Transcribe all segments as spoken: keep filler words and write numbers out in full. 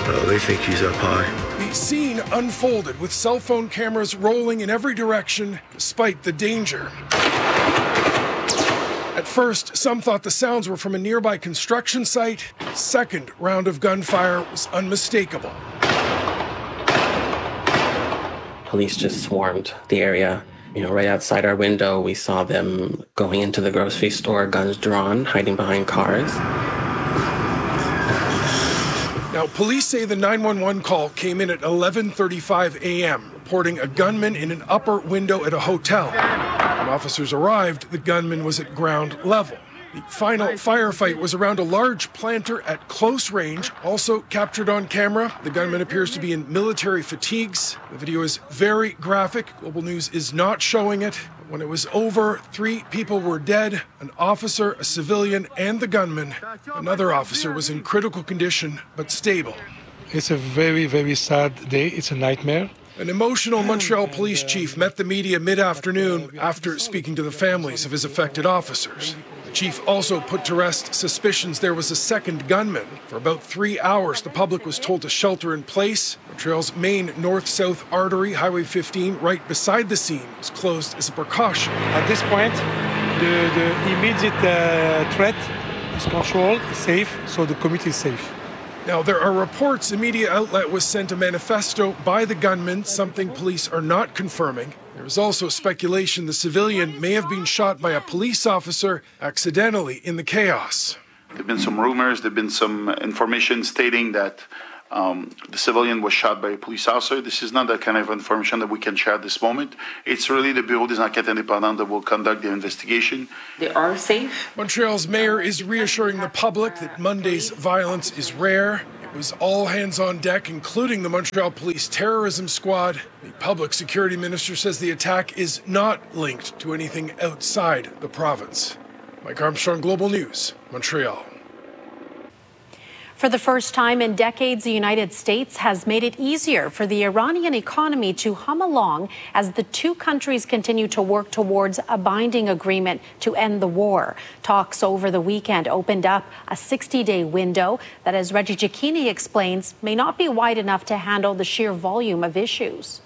Oh, they think he's up high. The scene unfolded with cell phone cameras rolling in every direction despite the danger. At first, some thought the sounds were from a nearby construction site. The second round of gunfire was unmistakable. Police just swarmed the area. You know, right outside our window, we saw them going into the grocery store, guns drawn, hiding behind cars. Now, police say the nine one one call came in at eleven thirty-five a.m., reporting a gunman in an upper window at a hotel. When officers arrived, the gunman was at ground level. The final firefight was around a large planter at close range, also captured on camera. The gunman appears to be in military fatigues. The video is very graphic. Global News is not showing it. When it was over, three people were dead, an officer, a civilian, and the gunman. Another officer was in critical condition, but stable. It's a very, very sad day. It's a nightmare. An emotional Montreal police chief met the media mid-afternoon after speaking to the families of his affected officers. The chief also put to rest suspicions there was a second gunman. For about three hours, the public was told to shelter in place. Montreal's main north-south artery, Highway fifteen, right beside the scene, was closed as a precaution. At this point, the, the immediate uh, threat is controlled, safe, so the community is safe. Now, there are reports a media outlet was sent a manifesto by the gunman, something police are not confirming. There is also speculation the civilian may have been shot by a police officer accidentally in the chaos. There have been some rumors, there have been some information stating that um, the civilian was shot by a police officer. This is not that kind of information that we can share at this moment. It's really the Bureau des Enquêtes Indépendantes that will conduct the investigation. They are safe. Montreal's mayor is reassuring the public that Monday's violence is rare. It was all hands on deck, including the Montreal Police Terrorism Squad. The public security minister says the attack is not linked to anything outside the province. Mike Armstrong, Global News, Montreal. For the first time in decades, the United States has made it easier for the Iranian economy to hum along as the two countries continue to work towards a binding agreement to end the war. Talks over the weekend opened up a sixty-day window that, as Reggie Cecchini explains, may not be wide enough to handle the sheer volume of issues.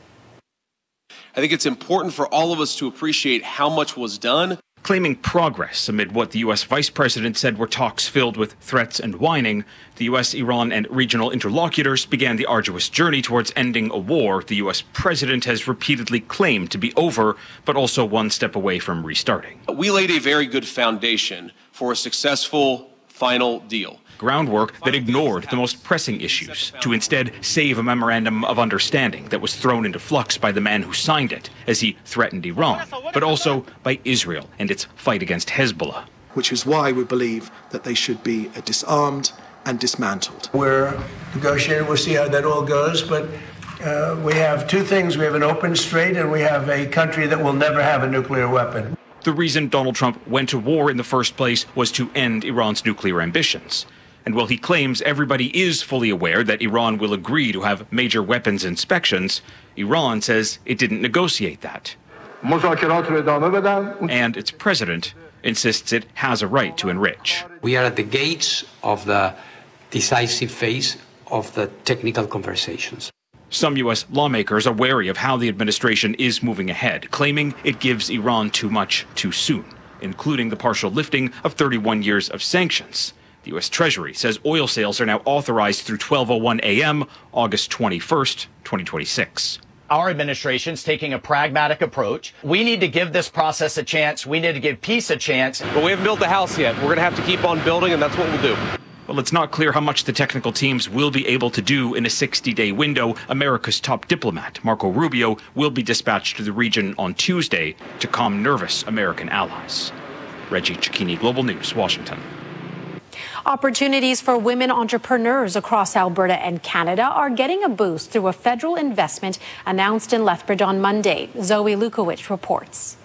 I think it's important for all of us to appreciate how much was done. Claiming progress amid what the U S vice president said were talks filled with threats and whining, the U S, Iran, and regional interlocutors began the arduous journey towards ending a war the U S president has repeatedly claimed to be over, but also one step away from restarting. We laid a very good foundation for a successful final deal. Groundwork that ignored the most pressing issues to instead save a memorandum of understanding that was thrown into flux by the man who signed it as he threatened Iran, but also by Israel and its fight against Hezbollah. Which is why we believe that they should be disarmed and dismantled. We're negotiating, we'll see how that all goes, but uh, we have two things. We have an open strait and we have a country that will never have a nuclear weapon. The reason Donald Trump went to war in the first place was to end Iran's nuclear ambitions. And while he claims everybody is fully aware that Iran will agree to have major weapons inspections, Iran says it didn't negotiate that. And its president insists it has a right to enrich. We are at the gates of the decisive phase of the technical conversations. Some U S lawmakers are wary of how the administration is moving ahead, claiming it gives Iran too much too soon, including the partial lifting of thirty-one years of sanctions. The U S Treasury says oil sales are now authorized through twelve oh one a.m., August twenty-first, twenty twenty-six. Our administration's taking a pragmatic approach. We need to give this process a chance. We need to give peace a chance. But we haven't built the house yet. We're going to have to keep on building, and that's what we'll do. Well, it's not clear how much the technical teams will be able to do in a sixty-day window. America's top diplomat, Marco Rubio, will be dispatched to the region on Tuesday to calm nervous American allies. Reggie Cecchini, Global News, Washington. Opportunities for women entrepreneurs across Alberta and Canada are getting a boost through a federal investment announced in Lethbridge on Monday. Zoe Lukowicz reports.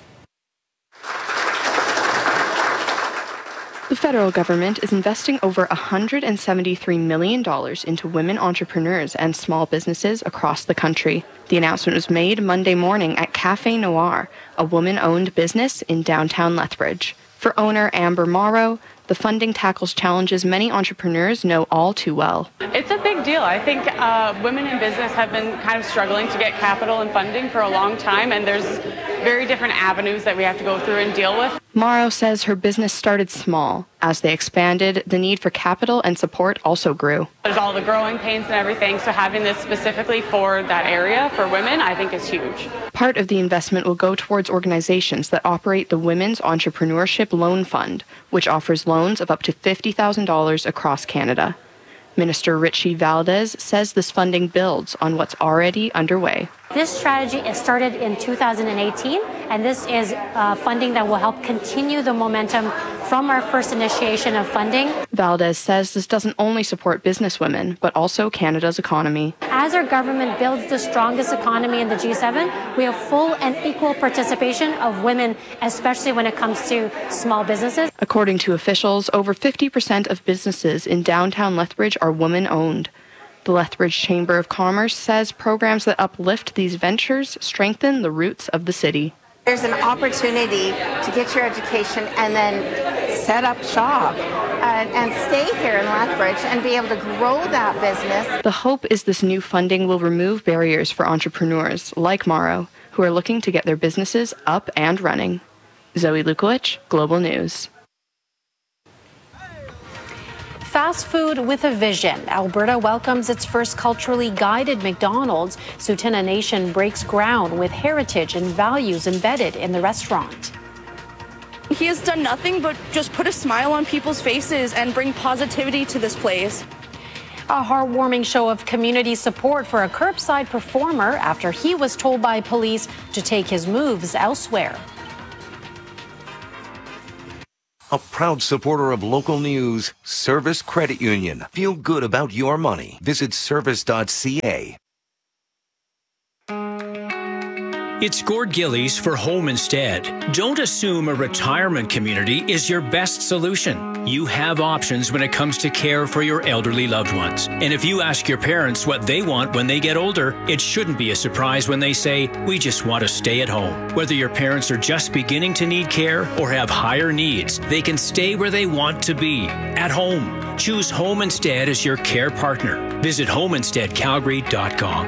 The federal government is investing over one hundred seventy-three million dollars into women entrepreneurs and small businesses across the country. The announcement was made Monday morning at Café Noir, a woman-owned business in downtown Lethbridge. For owner Amber Morrow, The funding tackles challenges many entrepreneurs know all too well. It's a big deal. I think uh, women in business have been kind of struggling to get capital and funding for a long time, and there's very different avenues that we have to go through and deal with. Morrow says her business started small. As they expanded, the need for capital and support also grew. There's all the growing pains and everything, so having this specifically for that area, for women, I think is huge. Part of the investment will go towards organizations that operate the Women's Entrepreneurship Loan Fund, which offers loans of up to fifty thousand dollars across Canada. Minister Richie Valdez says this funding builds on what's already underway. This strategy is started in two thousand eighteen, and this is uh, funding that will help continue the momentum from our first initiation of funding. Valdez says this doesn't only support businesswomen, but also Canada's economy. As our government builds the strongest economy in the G seven, we have full and equal participation of women, especially when it comes to small businesses. According to officials, over fifty percent of businesses in downtown Lethbridge are women-owned. The Lethbridge Chamber of Commerce says programs that uplift these ventures strengthen the roots of the city. There's an opportunity to get your education and then set up shop and, and stay here in Lethbridge and be able to grow that business. The hope is this new funding will remove barriers for entrepreneurs like Morrow, who are looking to get their businesses up and running. Zoe Lukowicz, Global News. Fast food with a vision. Alberta welcomes its first culturally guided McDonald's. Tsuut'ina Nation breaks ground with heritage and values embedded in the restaurant. He has done nothing but just put a smile on people's faces and bring positivity to this place. A heartwarming show of community support for a curbside performer after he was told by police to take his moves elsewhere. A proud supporter of local news, Service Credit Union. Feel good about your money. Visit service dot c a. It's Gord Gillies for Home Instead. Don't assume a retirement community is your best solution. You have options when it comes to care for your elderly loved ones. And if you ask your parents what they want when they get older, it shouldn't be a surprise when they say, we just want to stay at home. Whether your parents are just beginning to need care or have higher needs, they can stay where they want to be, at home. Choose Home Instead as your care partner. Visit home instead calgary dot com.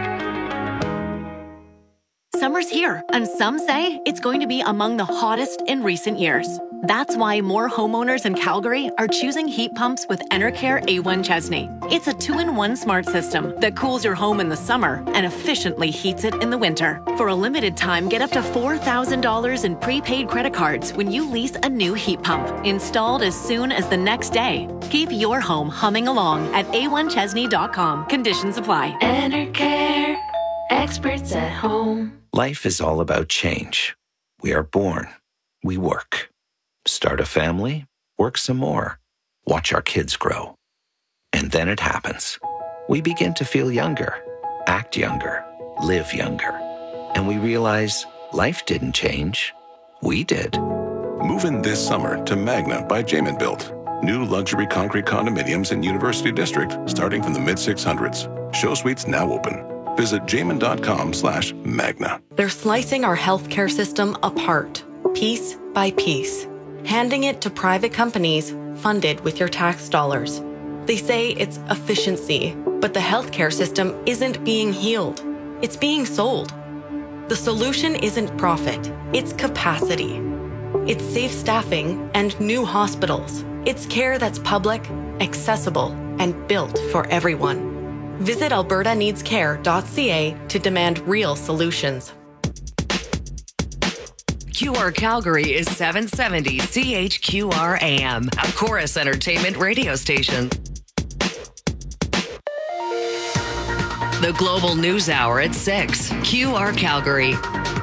Summer's here, and some say it's going to be among the hottest in recent years. That's why more homeowners in Calgary are choosing heat pumps with Enercare A one Chesney. It's a two-in-one smart system that cools your home in the summer and efficiently heats it in the winter. For a limited time, get up to four thousand dollars in prepaid credit cards when you lease a new heat pump, installed as soon as the next day. Keep your home humming along at a one chesney dot com. Conditions apply. Enercare, experts at home. Life is all about change. We are born. We work. Start a family, work some more, watch our kids grow. And then it happens. We begin to feel younger, act younger, live younger. And we realize life didn't change. We did. Move in this summer to Magna by Jamin Built. New luxury concrete condominiums in University District starting from the mid six hundreds. Show suites now open. Visit jamin.com slash magna. They're slicing our healthcare system apart, piece by piece, handing it to private companies funded with your tax dollars. They say it's efficiency, but the healthcare system isn't being healed. It's being sold. The solution isn't profit, it's capacity. It's safe staffing and new hospitals. It's care that's public, accessible, and built for everyone. Visit alberta needs care dot c a to demand real solutions. Q R Calgary is seven seventy C H Q R A M, a Chorus Entertainment radio station. The Global News Hour at six. Q R Calgary.